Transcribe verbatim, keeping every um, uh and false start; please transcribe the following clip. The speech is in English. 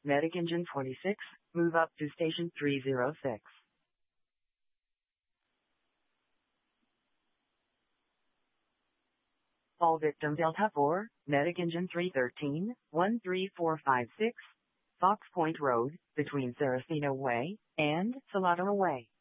Medic Engine twenty-six, move up to Station three oh six. All victim Delta four, Medic Engine three thirteen, one three four five six, Fox Point Road, between Saraceno Way and Salado Way.